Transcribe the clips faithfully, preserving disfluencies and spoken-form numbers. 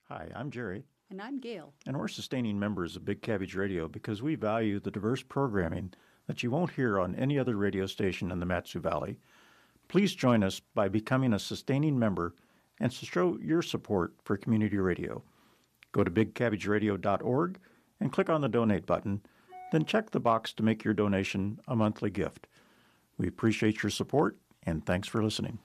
Hi, I'm Jerry, And I'm Gail. and we're sustaining members of Big Cabbage Radio because we value the diverse programming that you won't hear on any other radio station in the Mat-Su Valley. Please join us by becoming a sustaining member and to show your support for community radio. Go to big cabbage radio dot org and click on the donate button, then check the box to make your donation a monthly gift. We appreciate your support, and thanks for listening.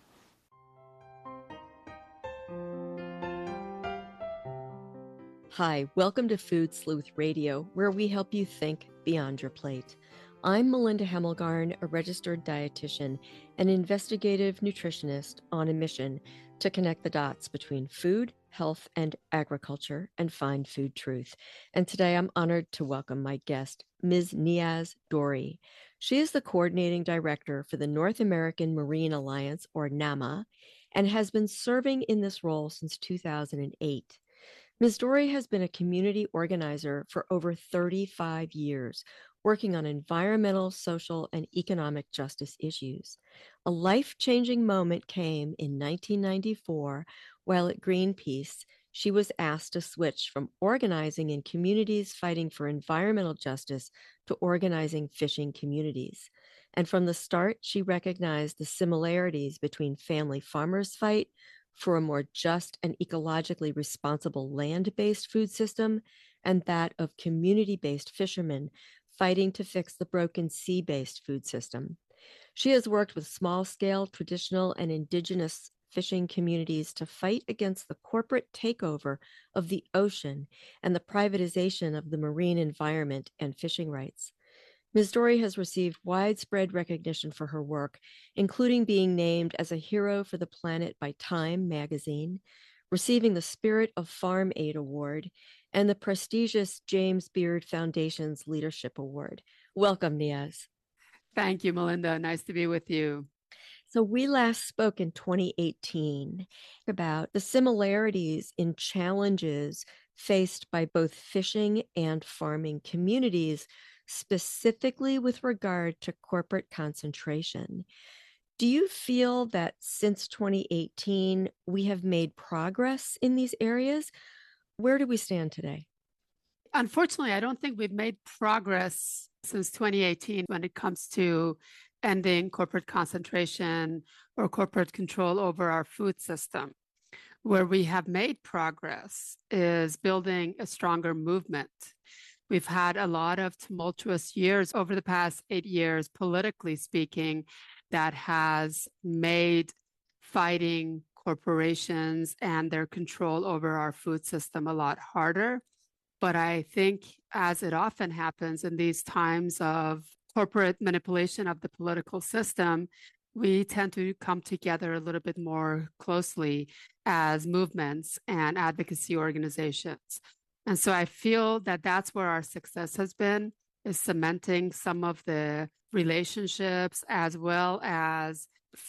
Hi, welcome to Food Sleuth Radio, where we help you think beyond your plate. I'm Melinda Hemmelgarn, a registered dietitian and investigative nutritionist on a mission to connect the dots between food, health, and agriculture and find food truth. And today I'm honored to welcome my guest, Miz Niaz Dori. She is the coordinating director for the North American Marine Alliance, or NAMA, and has been serving in this role since two thousand eight. Miz Dori has been a community organizer for over thirty-five years, working on environmental, social, and economic justice issues. A life-changing moment came in nineteen ninety-four, while at Greenpeace, she was asked to switch from organizing in communities fighting for environmental justice to organizing fishing communities. And from the start, she recognized the similarities between family farmers' fight for a more just and ecologically responsible land-based food system and that of community-based fishermen fighting to fix the broken sea-based food system. She has worked with small-scale, traditional, and indigenous fishing communities to fight against the corporate takeover of the ocean and the privatization of the marine environment and fishing rights. Miz Dori has received widespread recognition for her work, including being named as a hero for the planet by Time magazine, receiving the Spirit of Farm Aid Award, and the prestigious James Beard Foundation's Leadership Award. Welcome, Niaz. Thank you, Melinda. Nice to be with you. So we last spoke in twenty eighteen about the similarities in challenges faced by both fishing and farming communities, specifically with regard to corporate concentration. Do you feel that since twenty eighteen, we have made progress in these areas? Where do we stand today? Unfortunately, I don't think we've made progress since twenty eighteen when it comes to ending corporate concentration or corporate control over our food system. Where we have made progress is building a stronger movement. We've had a lot of tumultuous years over the past eight years, politically speaking, that has made fighting corporations and their control over our food system a lot harder. But I think, as it often happens in these times of corporate manipulation of the political system, we tend to come together a little bit more closely as movements and advocacy organizations. And so I feel that that's where our success has been, is cementing some of the relationships as well as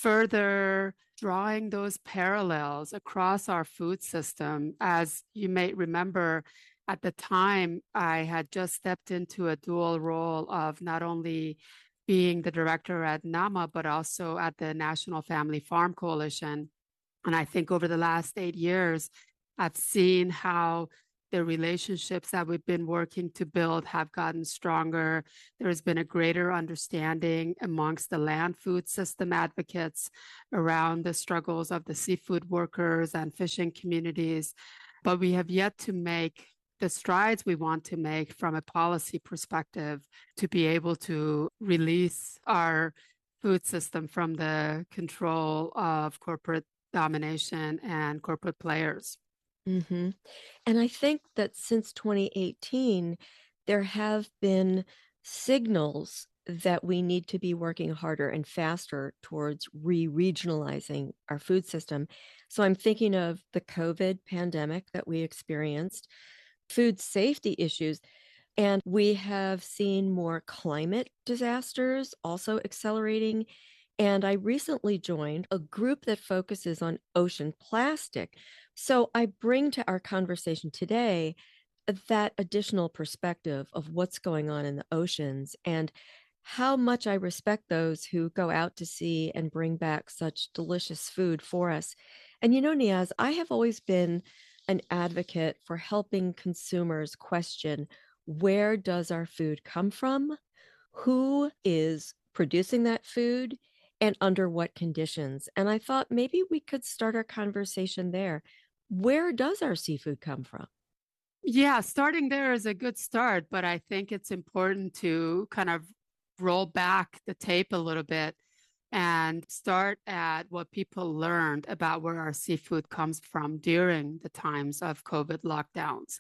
further drawing those parallels across our food system. As you may remember, at the time, I had just stepped into a dual role of not only being the director at NAMA, but also at the National Family Farm Coalition. And I think over the last eight years, I've seen how the relationships that we've been working to build have gotten stronger. There has been a greater understanding amongst the land food system advocates around the struggles of the seafood workers and fishing communities. But we have yet to make the strides we want to make from a policy perspective to be able to release our food system from the control of corporate domination and corporate players. Mm-hmm. And I think that since twenty eighteen, there have been signals that we need to be working harder and faster towards re-regionalizing our food system. So I'm thinking of the COVID pandemic that we experienced, food safety issues, and we have seen more climate disasters also accelerating. And I recently joined a group that focuses on ocean plastic. So I bring to our conversation today that additional perspective of what's going on in the oceans and how much I respect those who go out to sea and bring back such delicious food for us. And you know, Niaz, I have always been an advocate for helping consumers question, where does our food come from? Who is producing that food? And under what conditions? And I thought maybe we could start our conversation there. Where does our seafood come from? Yeah, starting there is a good start, but I think it's important to kind of roll back the tape a little bit and start at what people learned about where our seafood comes from during the times of COVID lockdowns.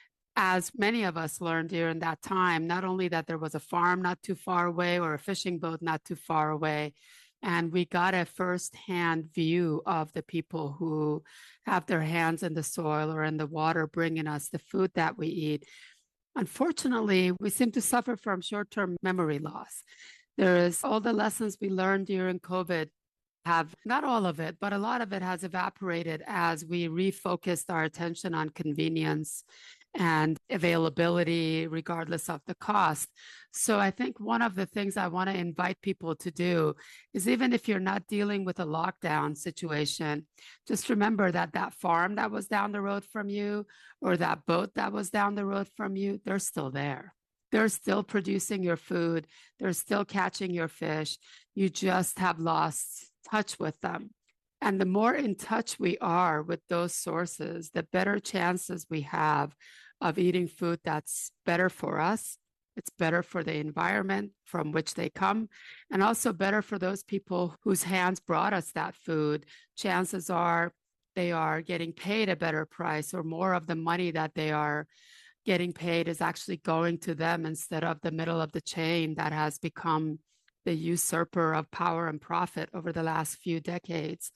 As many of us learned during that time, not only that there was a farm not too far away or a fishing boat not too far away, and we got a firsthand view of the people who have their hands in the soil or in the water bringing us the food that we eat. Unfortunately, we seem to suffer from short-term memory loss. There is all the lessons we learned during COVID have, not all of it, but a lot of it has evaporated as we refocused our attention on convenience and availability, regardless of the cost. So I think one of the things I want to invite people to do is, even if you're not dealing with a lockdown situation, just remember that that farm that was down the road from you or that boat that was down the road from you, they're still there. They're still producing your food. They're still catching your fish. You just have lost touch with them. And the more in touch we are with those sources, the better chances we have of eating food that's better for us. It's better for the environment from which they come, and also better for those people whose hands brought us that food. Chances are they are getting paid a better price, or more of the money that they are getting paid is actually going to them instead of the middle of the chain that has become the usurper of power and profit over the last few decades.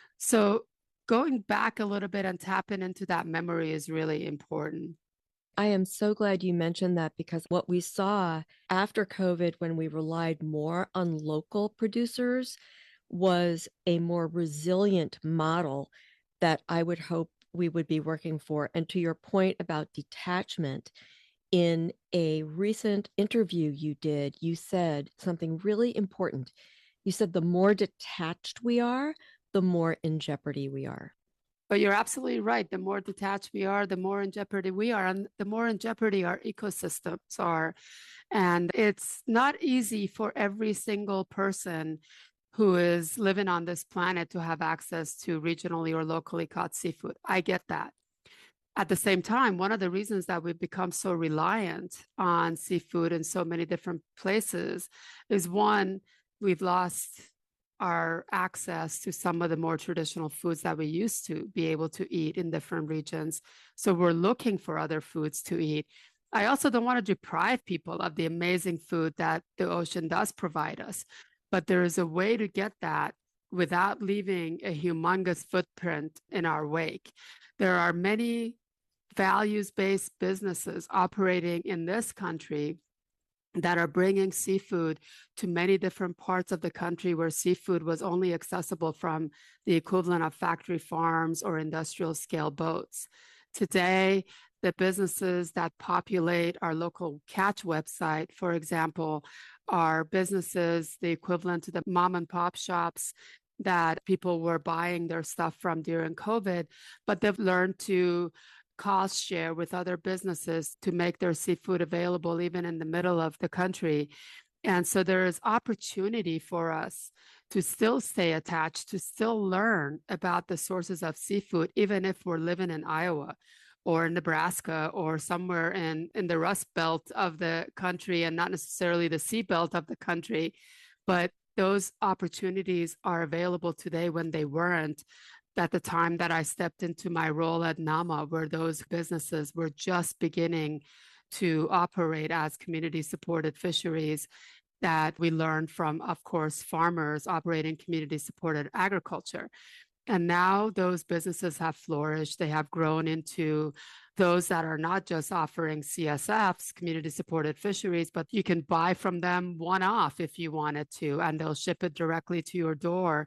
So going back a little bit and tapping into that memory is really important. I am so glad you mentioned that, because what we saw after COVID, when we relied more on local producers, was a more resilient model that I would hope we would be working for. And to your point about detachment, in a recent interview you did, you said something really important. You said the more detached we are, the more in jeopardy we are. But you're absolutely right. The more detached we are, the more in jeopardy we are, and the more in jeopardy our ecosystems are. And it's not easy for every single person who is living on this planet to have access to regionally or locally caught seafood. I get that. At the same time, one of the reasons that we've become so reliant on seafood in so many different places is, one, we've lost our access to some of the more traditional foods that we used to be able to eat in different regions. So we're looking for other foods to eat. I also don't want to deprive people of the amazing food that the ocean does provide us, but there is a way to get that without leaving a humongous footprint in our wake. There are many values-based businesses operating in this country that are bringing seafood to many different parts of the country where seafood was only accessible from the equivalent of factory farms or industrial scale boats. Today, the businesses that populate our local catch website, for example, are businesses the equivalent to the mom and pop shops that people were buying their stuff from during COVID, but they've learned to cost share with other businesses to make their seafood available even in the middle of the country. And so there is opportunity for us to still stay attached, to still learn about the sources of seafood, even if we're living in Iowa or Nebraska or somewhere in, in the Rust Belt of the country, and not necessarily the sea belt of the country. But those opportunities are available today when they weren't at the time that I stepped into my role at NAMA, where those businesses were just beginning to operate as community-supported fisheries that we learned from, of course, farmers operating community-supported agriculture. And now those businesses have flourished. They have grown into those that are not just offering C S Fs, community-supported fisheries, but you can buy from them one-off if you wanted to, and they'll ship it directly to your door.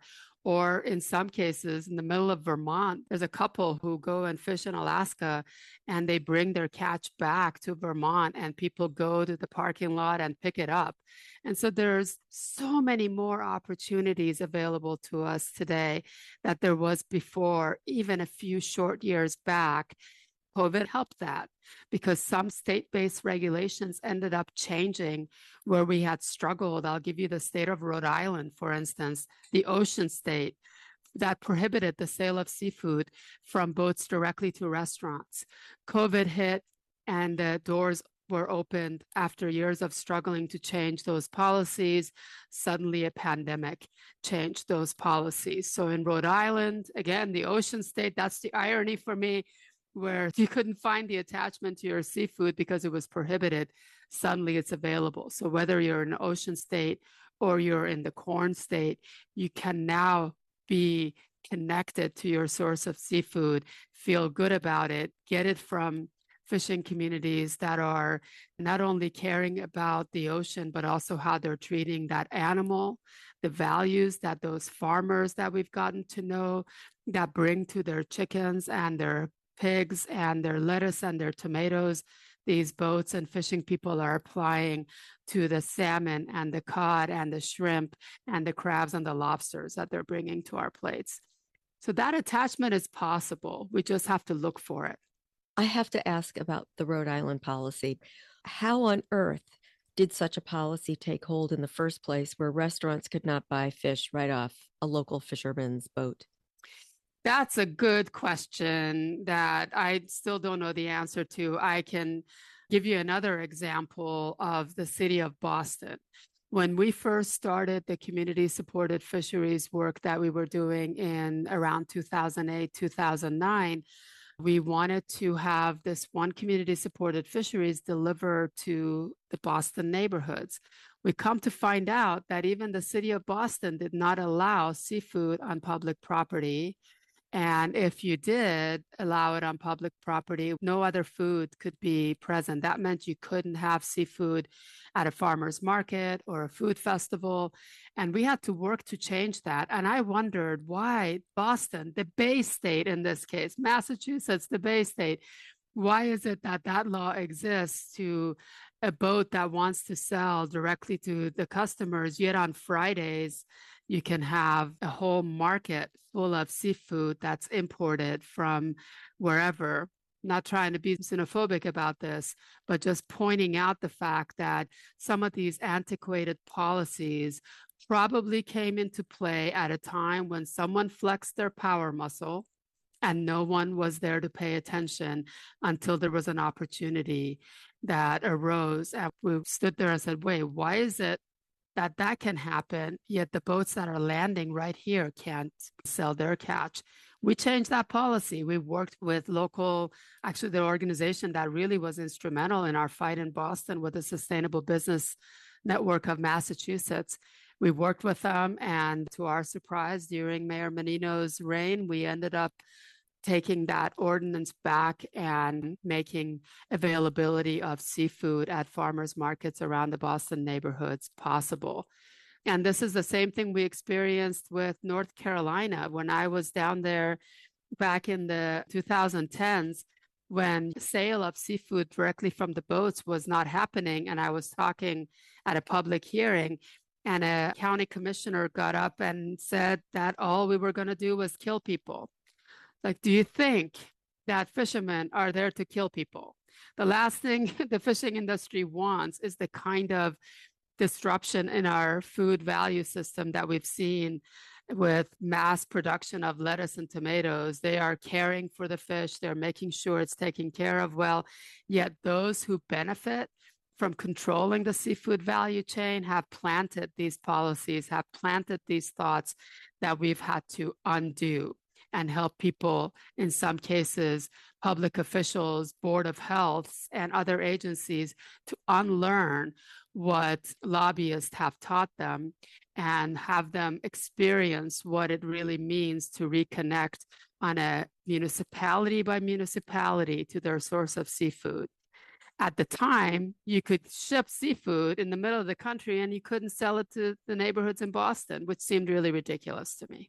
Or in some cases, in the middle of Vermont, there's a couple who go and fish in Alaska and they bring their catch back to Vermont and people go to the parking lot and pick it up. And so there's so many more opportunities available to us today that there was before, even a few short years back. COVID helped that because some state-based regulations ended up changing where we had struggled. I'll give you the state of Rhode Island, for instance, the ocean state that prohibited the sale of seafood from boats directly to restaurants. COVID hit and the doors were opened after years of struggling to change those policies. Suddenly a pandemic changed those policies. So in Rhode Island, again, the ocean state, that's the irony for me, where you couldn't find the attachment to your seafood because it was prohibited, suddenly it's available. So whether you're in an ocean state or you're in the corn state, you can now be connected to your source of seafood, feel good about it, get it from fishing communities that are not only caring about the ocean, but also how they're treating that animal, the values that those farmers that we've gotten to know that bring to their chickens and their pigs and their lettuce and their tomatoes, these boats and fishing people are applying to the salmon and the cod and the shrimp and the crabs and the lobsters that they're bringing to our plates. So that attachment is possible. We just have to look for it. I have to ask about the Rhode Island policy. How on earth did such a policy take hold in the first place where restaurants could not buy fish right off a local fisherman's boat? That's a good question that I still don't know the answer to. I can give you another example of the city of Boston. When we first started the community-supported fisheries work that we were doing in around two thousand eight, two thousand nine, we wanted to have this one community-supported fisheries delivered to the Boston neighborhoods. We come to find out that even the city of Boston did not allow seafood on public property. And if you did allow it on public property, no other food could be present. That meant you couldn't have seafood at a farmer's market or a food festival. And we had to work to change that. And I wondered why Boston, the Bay State in this case, Massachusetts, the Bay State, why is it that that law exists to a boat that wants to sell directly to the customers, yet on Fridays, you can have a whole market full of seafood that's imported from wherever. Not trying to be xenophobic about this, but just pointing out the fact that some of these antiquated policies probably came into play at a time when someone flexed their power muscle and no one was there to pay attention until there was an opportunity that arose. And we stood there and said, wait, why is it that that can happen, yet the boats that are landing right here can't sell their catch? We changed that policy. We worked with local, actually the organization that really was instrumental in our fight in Boston with the Sustainable Business Network of Massachusetts. We worked with them, and to our surprise, during Mayor Menino's reign, we ended up taking that ordinance back and making availability of seafood at farmers markets around the Boston neighborhoods possible. And this is the same thing we experienced with North Carolina when I was down there back in the two thousand tens, when sale of seafood directly from the boats was not happening. And I was talking at a public hearing, and a county commissioner got up and said that all we were going to do was kill people. Like, do you think that fishermen are there to kill people? The last thing the fishing industry wants is the kind of disruption in our food value system that we've seen with mass production of lettuce and tomatoes. They are caring for the fish. They're making sure it's taken care of well. Yet those who benefit from controlling the seafood value chain have planted these policies, have planted these thoughts that we've had to undo and help people, in some cases, public officials, Board of Health, and other agencies to unlearn what lobbyists have taught them and have them experience what it really means to reconnect on a municipality by municipality to their source of seafood. At the time, you could ship seafood in the middle of the country and you couldn't sell it to the neighborhoods in Boston, which seemed really ridiculous to me.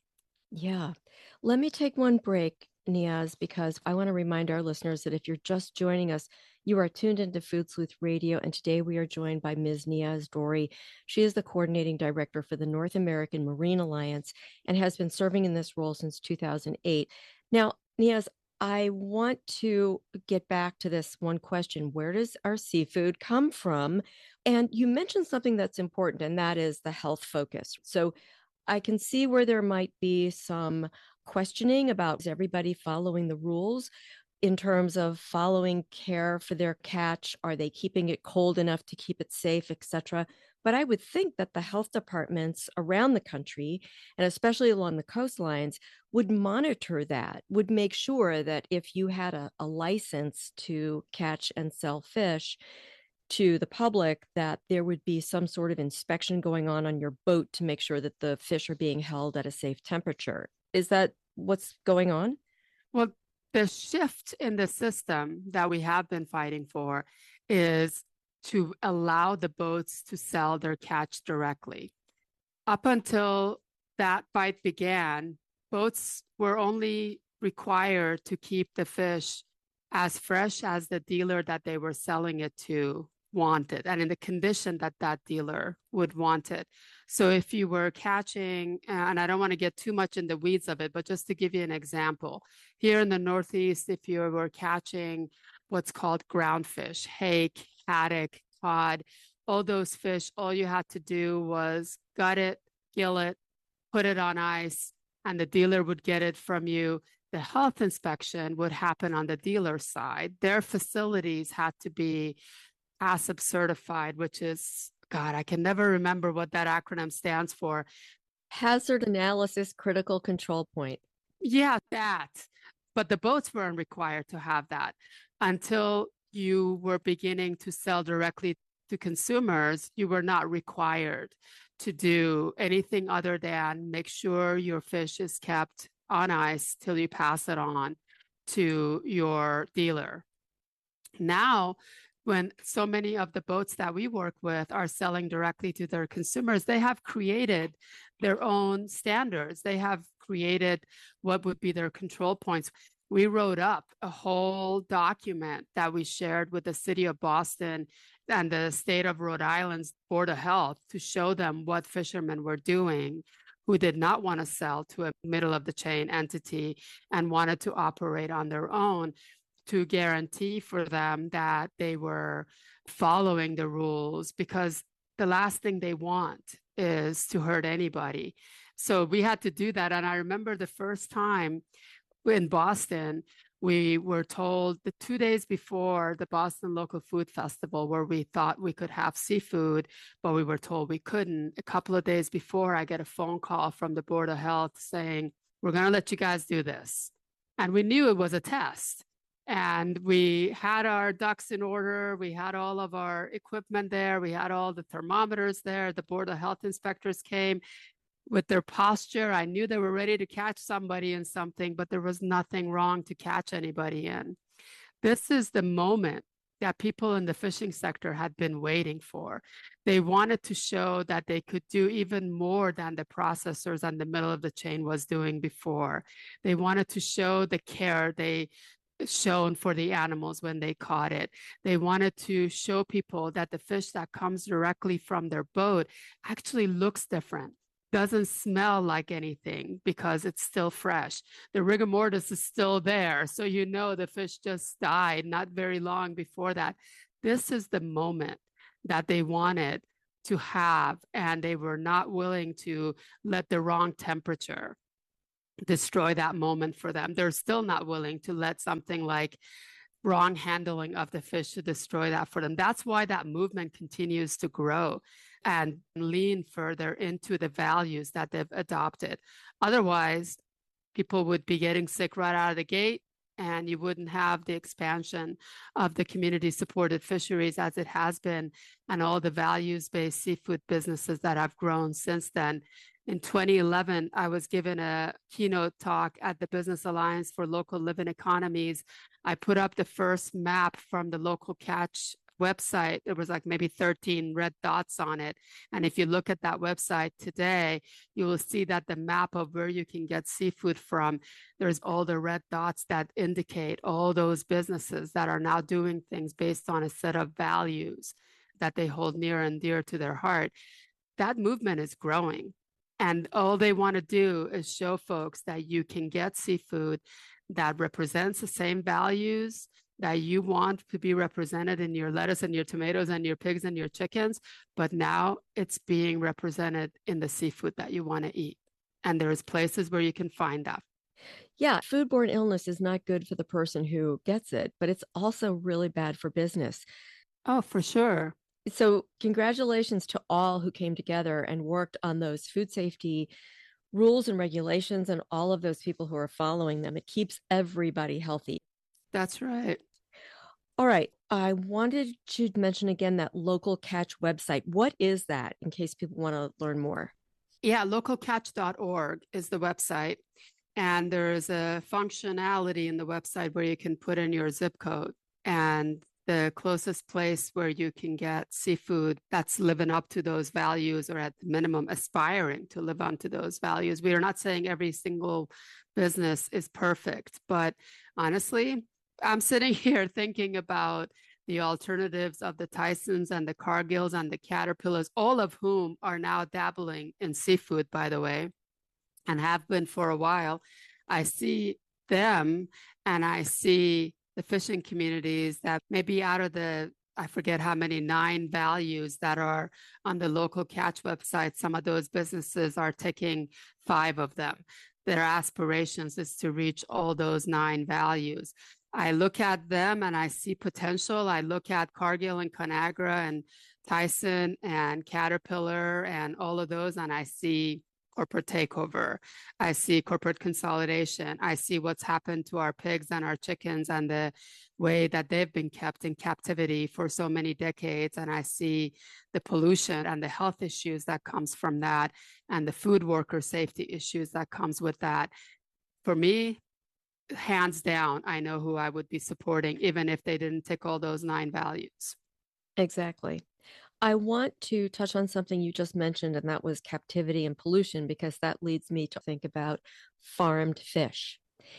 Yeah. Let me take one break, Niaz, because I want to remind our listeners that if you're just joining us, you are tuned into Food Sleuth Radio, and today we are joined by Miz Niaz Dory. She is the coordinating director for the North American Marine Alliance and has been serving in this role since two thousand eight. Now, Niaz, I want to get back to this one question. Where does our seafood come from? And you mentioned something that's important, and that is the health focus. So I can see where there might be some questioning about is everybody following the rules in terms of following care for their catch? Are they keeping it cold enough to keep it safe, et cetera? But I would think that the health departments around the country, and especially along the coastlines, would monitor that, would make sure that if you had a, a license to catch and sell fish, to the public, that there would be some sort of inspection going on on your boat to make sure that the fish are being held at a safe temperature. Is that what's going on? Well, the shift in the system that we have been fighting for is to allow the boats to sell their catch directly. Up until that fight began, boats were only required to keep the fish as fresh as the dealer that they were selling it to wanted, and in the condition that that dealer would want it. So if you were catching, and I don't want to get too much in the weeds of it, but just to give you an example, here in the Northeast, if you were catching what's called ground fish, hake, haddock, cod, all those fish, all you had to do was gut it, gill it, put it on ice, and the dealer would get it from you. The health inspection would happen on the dealer side. Their facilities had to be H A C C P certified, which is, God, I can never remember what that acronym stands for. Hazard Analysis Critical Control Point. Yeah, that. But the boats weren't required to have that until you were beginning to sell directly to consumers. You were not required to do anything other than make sure your fish is kept on ice till you pass it on to your dealer. Now, when so many of the boats that we work with are selling directly to their consumers, they have created their own standards. They have created what would be their control points. We wrote up a whole document that we shared with the city of Boston and the state of Rhode Island's Board of Health to show them what fishermen were doing who did not want to sell to a middle of the chain entity and wanted to operate on their own, to guarantee for them that they were following the rules, because the last thing they want is to hurt anybody. So we had to do that. And I remember the first time in Boston, we were told the two days before the Boston Local Food Festival, where we thought we could have seafood, but we were told we couldn't. A couple of days before, I get a phone call from the Board of Health saying, we're going to let you guys do this. And we knew it was a test. And we had our ducks in order. We had all of our equipment there. We had all the thermometers there. The Board of Health inspectors came with their posture. I knew they were ready to catch somebody in something, but there was nothing wrong to catch anybody in. This is the moment that people in the fishing sector had been waiting for. They wanted to show that they could do even more than the processors on the middle of the chain was doing before. They wanted to show the care they shown for the animals when they caught it. They wanted to show people that the fish that comes directly from their boat actually looks different, doesn't smell like anything because it's still fresh. The rigor mortis is still there. So you know the fish just died not very long before that. This is the moment that they wanted to have, and they were not willing to let the wrong temperature destroy that moment for them. They're still not willing to let something like wrong handling of the fish to destroy that for them. That's why that movement continues to grow and lean further into the values that they've adopted. Otherwise, people would be getting sick right out of the gate, and you wouldn't have the expansion of the community-supported fisheries as it has been, and all the values-based seafood businesses that have grown since then. In twenty eleven, I was given a keynote talk at the Business Alliance for Local Living Economies. I put up the first map from the local catch website, there was like maybe thirteen red dots on it. And if you look at that website today, you will see that the map of where you can get seafood from, there's all the red dots that indicate all those businesses that are now doing things based on a set of values that they hold near and dear to their heart. That movement is growing. And all they want to do is show folks that you can get seafood that represents the same values that you want to be represented in your lettuce and your tomatoes and your pigs and your chickens, but now it's being represented in the seafood that you want to eat. And there's places where you can find that. Yeah, foodborne illness is not good for the person who gets it, but it's also really bad for business. Oh, for sure. So congratulations to all who came together and worked on those food safety rules and regulations and all of those people who are following them. It keeps everybody healthy. That's right. All right. I wanted to mention again that Local Catch website. What is that in case people want to learn more? Yeah, local catch dot org is the website. And there's a functionality in the website where you can put in your zip code, and the closest place where you can get seafood that's living up to those values, or at the minimum aspiring to live up to those values. We are not saying every single business is perfect, but honestly, I'm sitting here thinking about the alternatives of the Tysons and the Cargills and the Caterpillars, all of whom are now dabbling in seafood, by the way, and have been for a while. I see them and I see the fishing communities that maybe out of the, I forget how many, nine values that are on the Local Catch website, some of those businesses are taking five of them. Their aspirations is to reach all those nine values. I look at them and I see potential. I look at Cargill and Conagra and Tyson and Caterpillar and all of those, and I see corporate takeover. I see corporate consolidation. I see what's happened to our pigs and our chickens and the way that they've been kept in captivity for so many decades. And I see the pollution and the health issues that comes from that, and the food worker safety issues that comes with that. For me, hands down, I know who I would be supporting, even if they didn't tick all those nine values. Exactly. I want to touch on something you just mentioned, and that was captivity and pollution, because that leads me to think about farmed fish.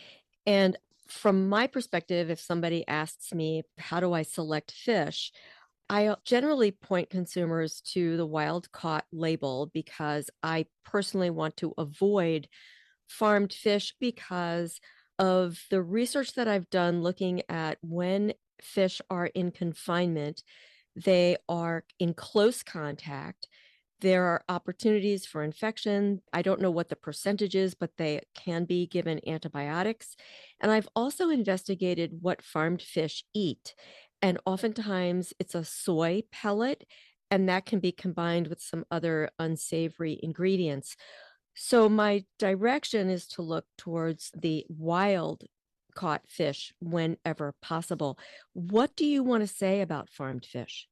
And from my perspective, if somebody asks me, how do I select fish? I generally point consumers to the wild caught label, because I personally want to avoid farmed fish because of the research that I've done looking at when fish are in confinement. They are in close contact. There are opportunities for infection. I don't know what the percentage is, but they can be given antibiotics. And I've also investigated what farmed fish eat. And oftentimes it's a soy pellet, and that can be combined with some other unsavory ingredients. So my direction is to look towards the wild caught fish whenever possible. What do you want to say about farmed fish?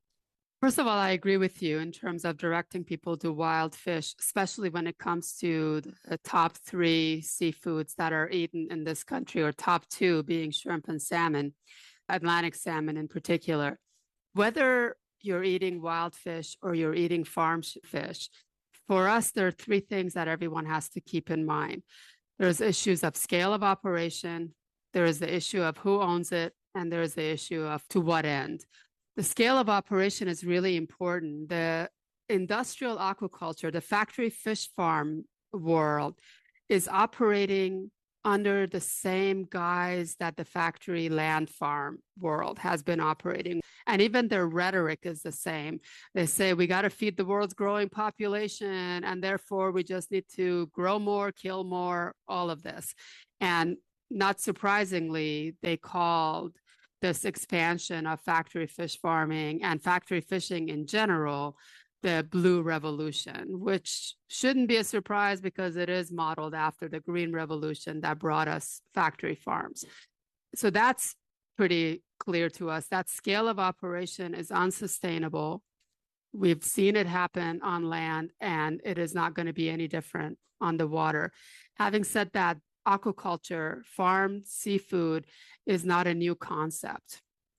First of all, I agree with you in terms of directing people to wild fish, especially when it comes to the top three seafoods that are eaten in this country, or top two being shrimp and salmon, Atlantic salmon in particular. Whether you're eating wild fish or you're eating farm fish, for us, there are three things that everyone has to keep in mind. There's issues of scale of operation, there is the issue of who owns it, and there's the issue of to what end. The scale of operation is really important. The industrial aquaculture, the factory fish farm world, is operating under the same guise that the factory land farm world has been operating. And even their rhetoric is the same. They say, we got to feed the world's growing population, and therefore we just need to grow more, kill more, all of this. And not surprisingly, they called this expansion of factory fish farming and factory fishing in general the Blue Revolution, which shouldn't be a surprise because it is modeled after the Green Revolution that brought us factory farms. So that's pretty clear to us. That scale of operation is unsustainable. We've seen it happen on land, and it is not going to be any different on the water. Having said that, aquaculture, farmed seafood, is not a new concept.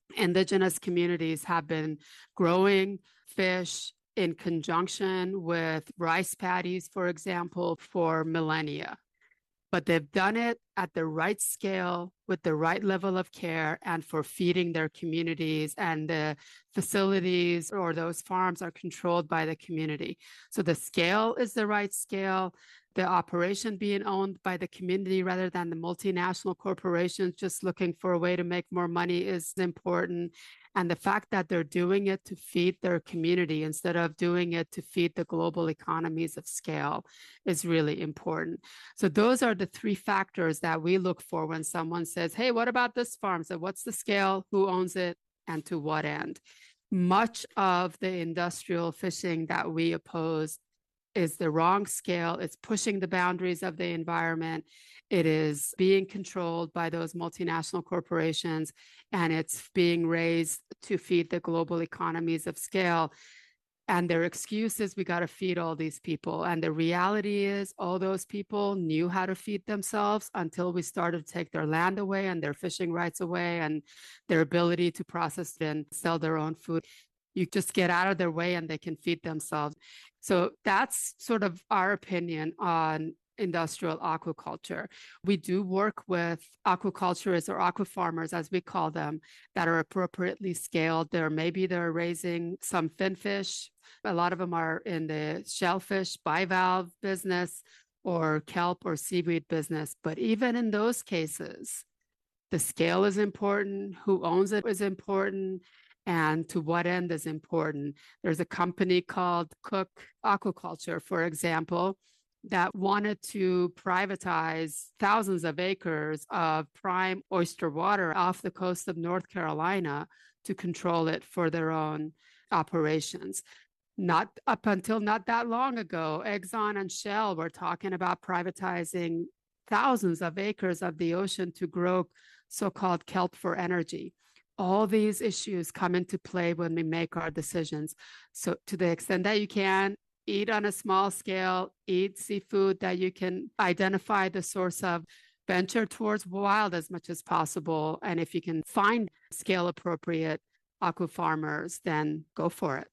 indigenous communities have been growing fish in conjunction with rice paddies, for example, for millennia. But they've done it at the right scale with the right level of care and for feeding their communities, and the facilities or those farms are controlled by the community. So the scale is the right scale. The operation being owned by the community rather than the multinational corporations just looking for a way to make more money is important. And the fact that they're doing it to feed their community instead of doing it to feed the global economies of scale is really important. So those are the three factors that we look for when someone says, hey, what about this farm? So what's the scale, who owns it, and to what end? Much of the industrial fishing that we oppose is the wrong scale. It's pushing the boundaries of the environment. It is being controlled by those multinational corporations, and it's being raised to feed the global economies of scale. And their excuse is we got to feed all these people. And the reality is all those people knew how to feed themselves until we started to take their land away and their fishing rights away and their ability to process and sell their own food. You just get out of their way and they can feed themselves. So that's sort of our opinion on industrial aquaculture. We do work with aquaculturists or aqua farmers, as we call them, that are appropriately scaled. There maybe they're raising some finfish. A lot of them are in the shellfish, bivalve business, or kelp or seaweed business. But even in those cases, the scale is important, who owns it is important, and to what end is important. There's a company called Cook Aquaculture, for example, that wanted to privatize thousands of acres of prime oyster water off the coast of North Carolina to control it for their own operations. Not up until not that long ago, Exxon and Shell were talking about privatizing thousands of acres of the ocean to grow so-called kelp for energy. All these issues come into play when we make our decisions. So to the extent that you can, eat on a small scale, eat seafood that you can identify the source of, venture towards wild as much as possible. And if you can find scale appropriate aqua farmers, then go for it.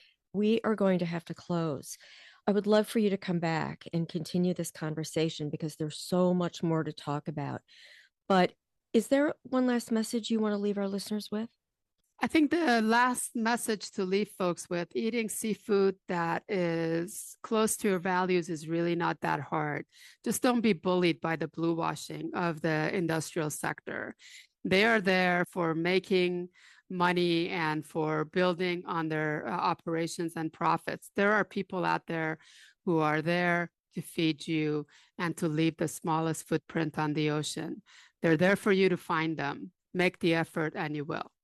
We are going to have to close. I would love for you to come back and continue this conversation because there's so much more to talk about. But is there one last message you want to leave our listeners with? I think the last message to leave folks with, eating seafood that is close to your values is really not that hard. Just don't be bullied by the blue washing of the industrial sector. They are there for making money and for building on their uh, operations and profits. There are people out there who are there to feed you and to leave the smallest footprint on the ocean. They're there for you to find them. Make the effort and you will.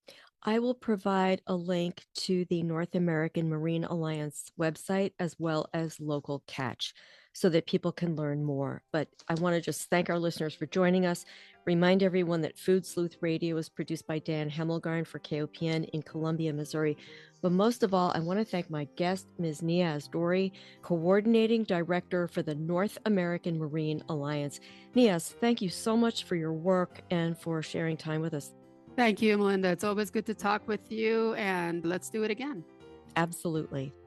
I will provide a link to the North American Marine Alliance website as well as local catch so that people can learn more. But I want to just thank our listeners for joining us. Remind everyone that Food Sleuth Radio is produced by Dan Hemmelgarn for K O P N in Columbia, Missouri. But most of all, I want to thank my guest, Miz Nia Asdori, Coordinating Director for the North American Marine Alliance. Nias, thank you so much for your work and for sharing time with us. Thank you, Melinda. It's always good to talk with you, and let's do it again. Absolutely.